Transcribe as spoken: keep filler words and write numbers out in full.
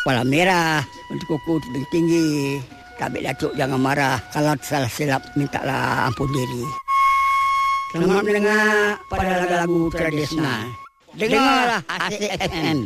Kepala merah, untuk kuku tebing tinggi. Tabik Datuk jangan marah. Kalau salah silap, mintalah ampun diri. Selamat mendengar pada lagu-lagu tradisional. Dengarlah Asik F M.